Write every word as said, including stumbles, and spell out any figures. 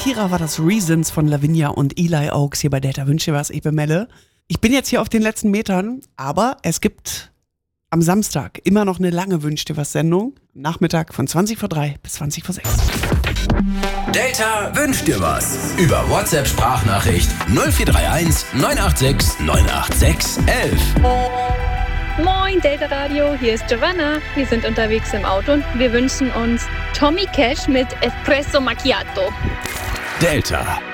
Shakira war das Reasons von Lavinia und Eli Oaks hier bei Delta Wünsche was, ich bin Melle. Ich bin jetzt hier auf den letzten Metern, aber es gibt am Samstag immer noch eine lange Wünsch dir was Sendung. Nachmittag von zwanzig vor drei bis zwanzig vor sechs. Delta wünscht dir was. Über WhatsApp-Sprachnachricht null vier drei eins neun acht sechs neun acht sechs eins eins. Moin Delta Radio, hier ist Giovanna. Wir sind unterwegs im Auto und wir wünschen uns Tommy Cash mit Espresso Macchiato. Delta.